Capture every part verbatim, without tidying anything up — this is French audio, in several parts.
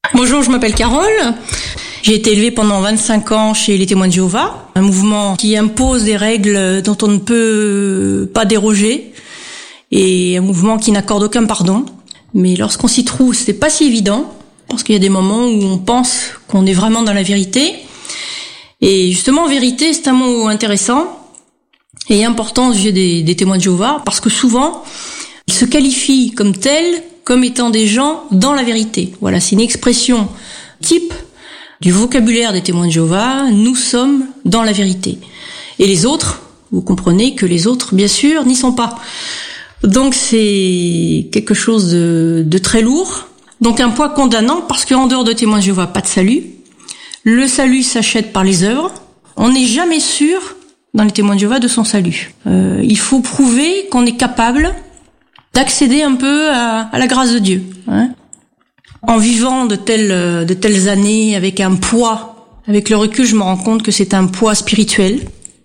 Bonjour, je m'appelle Carole. J'ai été élevée pendant vingt-cinq ans chez les Témoins de Jéhovah, un mouvement qui impose des règles dont on ne peut pas déroger et un mouvement qui n'accorde aucun pardon. Mais lorsqu'on s'y trouve, c'est pas si évident parce qu'il y a des moments où on pense qu'on est vraiment dans la vérité. Et justement, vérité, c'est un mot intéressant et important au sujet des, des Témoins de Jéhovah parce que souvent, ils se qualifient comme tels, comme étant des gens dans la vérité. Voilà, c'est une expression type du vocabulaire des Témoins de Jéhovah. Nous sommes dans la vérité. Et les autres, vous comprenez que les autres, bien sûr, n'y sont pas. Donc c'est quelque chose de, de très lourd. Donc un poids condamnant parce qu'en dehors de Témoins de Jéhovah, pas de salut. Le salut s'achète par les œuvres. On n'est jamais sûr, dans les Témoins de Jéhovah, de son salut. Euh, il faut prouver qu'on est capable d'accéder un peu à, à la grâce de Dieu. Hein. En vivant de telles, de telles années avec un poids, avec le recul, je me rends compte que c'est un poids spirituel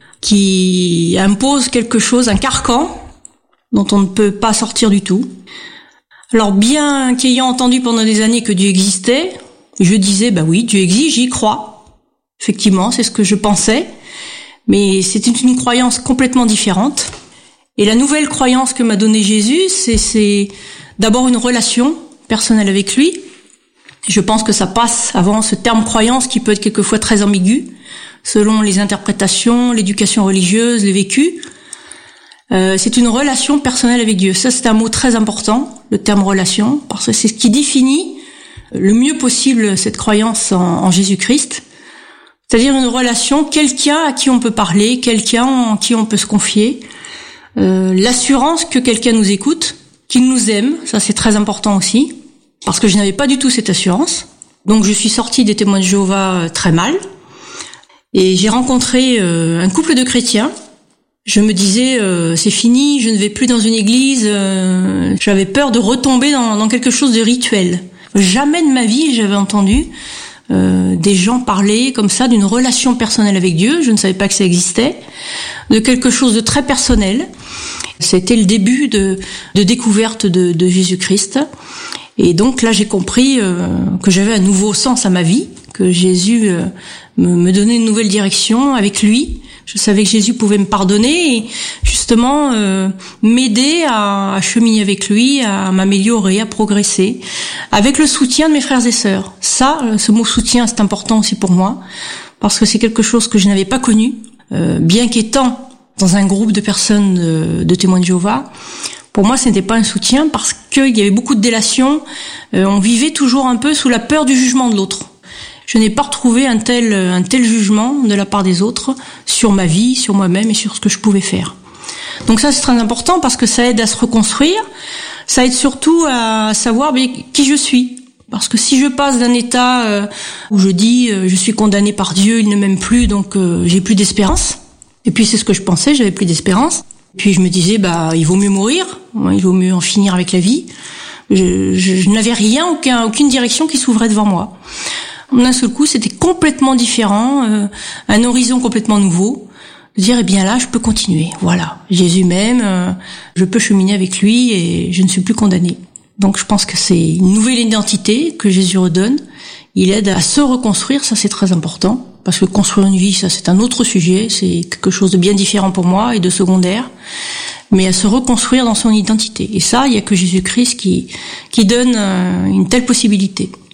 qui impose quelque chose, un carcan dont on ne peut pas sortir du tout. Alors bien qu'ayant entendu pendant des années que Dieu existait, je disais, bah oui, Dieu existe, j'y crois. Effectivement, c'est ce que je pensais, mais c'était une croyance complètement différente. Et la nouvelle croyance que m'a donnée Jésus, c'est, c'est d'abord une relation personnelle avec lui. Je pense que ça passe avant ce terme croyance qui peut être quelquefois très ambigu, selon les interprétations, l'éducation religieuse, les vécus. Euh, c'est une relation personnelle avec Dieu. Ça, c'est un mot très important, le terme relation, parce que c'est ce qui définit le mieux possible cette croyance en, en Jésus-Christ. C'est-à-dire une relation, quelqu'un à qui on peut parler, quelqu'un en qui on peut se confier. Euh, l'assurance que quelqu'un nous écoute, qu'il nous aime, ça c'est très important aussi, parce que je n'avais pas du tout cette assurance. Donc je suis sortie des Témoins de Jéhovah très mal, et j'ai rencontré euh, un couple de chrétiens. Je me disais, euh, c'est fini, je ne vais plus dans une église, euh, j'avais peur de retomber dans, dans quelque chose de rituel. Jamais de ma vie j'avais entendu euh, des gens parler comme ça d'une relation personnelle avec Dieu, je ne savais pas que ça existait, de quelque chose de très personnel. C'était le début de, de découverte de, de Jésus-Christ. Et donc là, j'ai compris euh, que j'avais un nouveau sens à ma vie, que Jésus euh, me, me donnait une nouvelle direction avec lui. Je savais que Jésus pouvait me pardonner et justement euh, m'aider à, à cheminer avec lui, à m'améliorer, à progresser, avec le soutien de mes frères et sœurs. Ça, ce mot soutien, c'est important aussi pour moi, parce que c'est quelque chose que je n'avais pas connu, euh, bien qu'étant dans un groupe de personnes de, de Témoins de Jéhovah. Pour moi, ce n'était pas un soutien parce qu'il y avait beaucoup de délations. Euh, on vivait toujours un peu sous la peur du jugement de l'autre. Je n'ai pas retrouvé un tel, un tel jugement de la part des autres sur ma vie, sur moi-même et sur ce que je pouvais faire. Donc ça, c'est très important parce que ça aide à se reconstruire. Ça aide surtout à savoir bien, qui je suis. Parce que si je passe d'un état euh, où je dis euh, je suis condamné par Dieu, il ne m'aime plus, donc euh, j'ai plus d'espérance. Et puis c'est ce que je pensais, j'avais plus d'espérance. Puis je me disais, bah il vaut mieux mourir, il vaut mieux en finir avec la vie. Je, je, je n'avais rien, aucun, aucune direction qui s'ouvrait devant moi. D'un seul coup, c'était complètement différent, euh, un horizon complètement nouveau. De dire, eh bien là, je peux continuer. Voilà, Jésus m'aime, euh, je peux cheminer avec lui et je ne suis plus condamné. Donc je pense que c'est une nouvelle identité que Jésus redonne. Il aide à se reconstruire, ça c'est très important. Parce que construire une vie, ça c'est un autre sujet, c'est quelque chose de bien différent pour moi et de secondaire, mais à se reconstruire dans son identité. Et ça, il y a que Jésus-Christ qui, qui donne une telle possibilité.